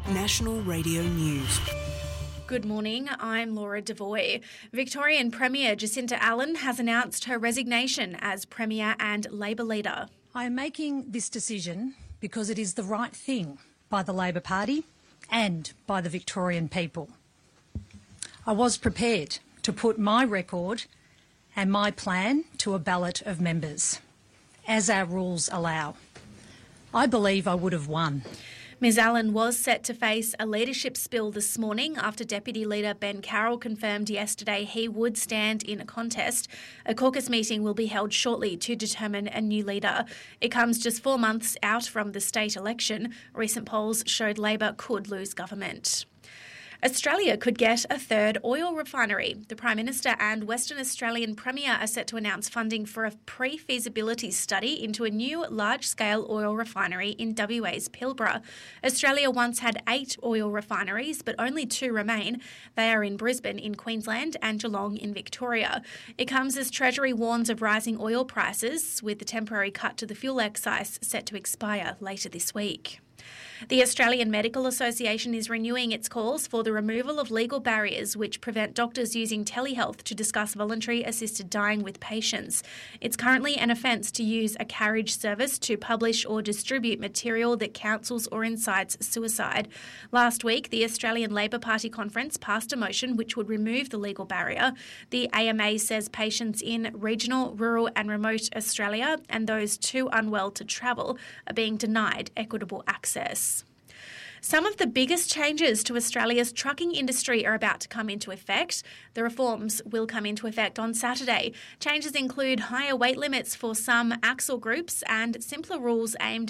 National Radio News. Good morning, I'm Laura Devoy. Victorian Premier Jacinta Allen has announced her resignation as Premier and Labor leader. I am making this decision because it is the right thing by the Labor Party and by the Victorian people. I was prepared to put my record and my plan to a ballot of members, as our rules allow. I believe I would have won. Ms Allen was set to face a leadership spill this morning after Deputy Leader Ben Carroll confirmed yesterday he would stand in a contest. A caucus meeting will be held shortly to determine a new leader. It comes just 4 months out from the state election. Recent polls showed Labor could lose government. Australia could get a third oil refinery. The Prime Minister and Western Australian Premier are set to announce funding for a pre-feasibility study into a new large-scale oil refinery in WA's Pilbara. Australia once had 8 oil refineries, but only 2 remain. They are in Brisbane in Queensland and Geelong in Victoria. It comes as Treasury warns of rising oil prices, with the temporary cut to the fuel excise set to expire later this week. The Australian Medical Association is renewing its calls for the removal of legal barriers which prevent doctors using telehealth to discuss voluntary assisted dying with patients. It's currently an offence to use a carriage service to publish or distribute material that counsels or incites suicide. Last week, the Australian Labor Party conference passed a motion which would remove the legal barrier. The AMA says patients in regional, rural and remote Australia and those too unwell to travel are being denied equitable access. Some of the biggest changes to Australia's trucking industry are about to come into effect. The reforms will come into effect on Saturday. Changes include higher weight limits for some axle groups and simpler rules aimed at